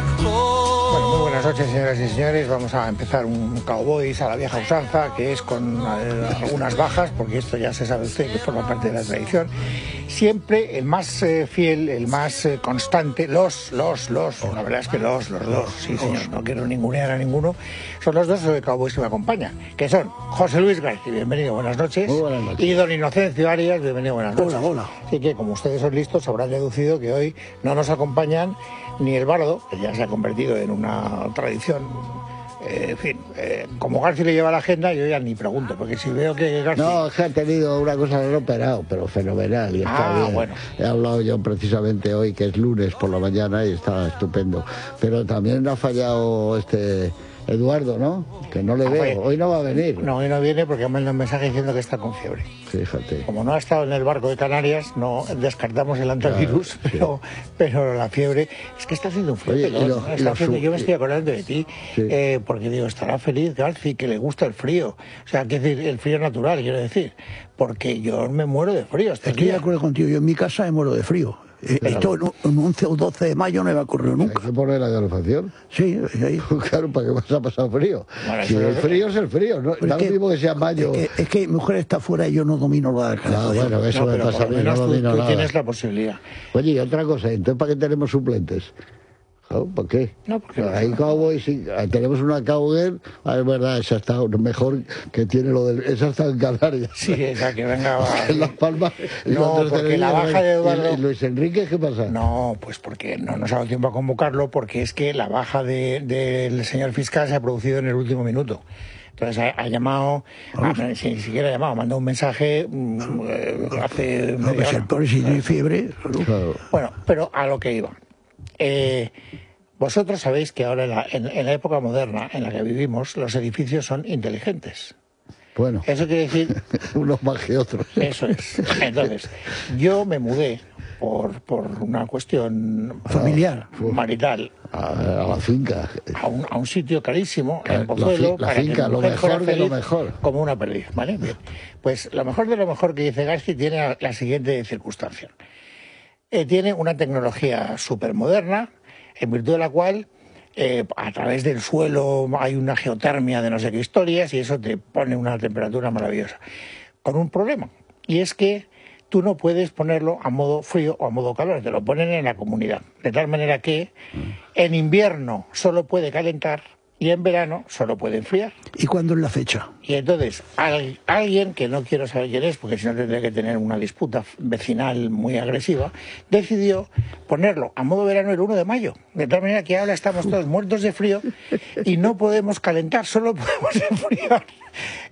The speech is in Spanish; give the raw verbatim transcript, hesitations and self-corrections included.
Bueno, muy buenas noches, señoras y señores. Vamos a empezar un Cowboys a la vieja usanza, que es con eh, algunas bajas, porque esto ya se sabe usted que forma parte de la tradición. Siempre el más eh, fiel, el más eh, constante, los, los, los, la verdad es que los, los dos, sí señor, no quiero ningunear a ninguno, son los dos eh, Cowboys que me acompañan, que son José Luis García, bienvenido, buenas noches, Muy buenas noches. y don Inocencio Arias, bienvenido, buenas noches. Hola, hola. Así que, como ustedes son listos, habrán deducido que hoy no nos acompañan ni el bardo, que ya se ha convertido en una tradición. Eh, en fin, eh, como García le lleva la agenda, yo ya ni pregunto, porque si veo que García... No, es que ha tenido una cosa de operado, pero fenomenal, y está Ah, bien. bueno. He hablado yo precisamente hoy, que es lunes por la mañana, y está estupendo. Pero también ha fallado este Eduardo, ¿no? Que no le Ah, veo, oye, hoy no va a venir. No, hoy no viene porque me manda un mensaje diciendo que está con fiebre. Fíjate. Como no ha estado en el barco de Canarias, no descartamos el antivirus, Claro, pero, pero la fiebre es que está haciendo un frío. Oye, ¿no? y lo- Está y lo haciendo- su- yo me estoy acordando de ti, Sí. eh, porque digo, estará feliz García, que le gusta el frío. O sea, quiero decir, el frío natural, quiero decir, porque yo me muero de frío. Este Estoy de día. acuerdo contigo, yo en mi casa me muero de frío. Eh, Esto en un- en once o doce de mayo no me ha ocurrido Hay nunca. que poner la calefacción. Sí, ahí. Claro, ¿para qué vas a pasar frío? Bueno, Si eso el es- frío es el frío, no, Pero da es lo que- mismo que sea mayo. Es que, es que mi mujer está fuera y yo no domino la Ah, calefacción. bueno, eso No, me pero pasa por a lo mí, no menos tú, domino tú nada. tienes la posibilidad. Oye, y otra cosa, entonces ¿para qué tenemos suplentes? ¿No? ¿Por qué? No, porque- Hay Cowboys, sí, tenemos una Cowgirl, ah, es verdad, esa está mejor que tiene lo del... Esa está en Canarias. Sí, esa que venga... va. En Las Palmas. y No, nosotros porque tenemos- la baja de Eduardo- ¿Y Luis Enrique qué pasa? No, pues porque no nos ha dado tiempo a convocarlo, porque es que la baja de- del señor fiscal se ha producido en el último minuto. Entonces ha, ha llamado, ah, si ni siquiera ha llamado, ha mandado un mensaje mm, eh, hace No, media pues hora. el pobre si tiene fiebre. ¿no? Claro. Bueno, pero a lo que iba. Eh, vosotros sabéis que ahora en la, en- en la época moderna en la que vivimos, los edificios son inteligentes. Bueno, Eso quiere decir, unos más que otros. eso es. Entonces, yo me mudé por, por una cuestión Familiar. marital A, a la finca. a un, a un sitio carísimo La- en Pozuelo la fi- la para que finca, mi lo mujer mejor fuera de lo feliz mejor. como una perdiz, ¿vale? Bien. Pues lo mejor de lo mejor que dice García tiene la, la siguiente circunstancia. Eh, tiene una tecnología súper moderna, en virtud de la cual eh, a través del suelo hay una geotermia de no sé qué historias y eso te pone una temperatura maravillosa. Con un problema, y es que tú no puedes ponerlo a modo frío o a modo calor, te lo ponen en la comunidad. De tal manera que en invierno solo puede calentar y en verano solo puede enfriar. ¿Y cuándo es la fecha? Y entonces al- alguien, que no quiero saber quién es, porque si no tendría que tener una disputa vecinal muy agresiva, decidió ponerlo a modo verano el uno de mayo. De tal manera que ahora estamos todos muertos de frío y no podemos calentar, solo podemos enfriar.